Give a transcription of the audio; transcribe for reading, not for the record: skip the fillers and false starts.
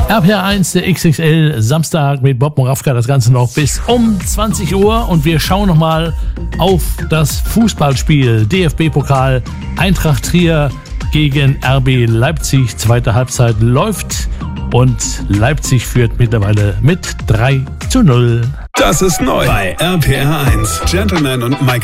RPR1, der XXL Samstag mit Bob Moravka, das Ganze noch bis um 20 Uhr und wir schauen nochmal auf das Fußballspiel DFB-Pokal Eintracht Trier gegen RB Leipzig. Zweite Halbzeit läuft und Leipzig führt mittlerweile mit 3:0. Das ist neu bei RPR1. Gentleman und Mike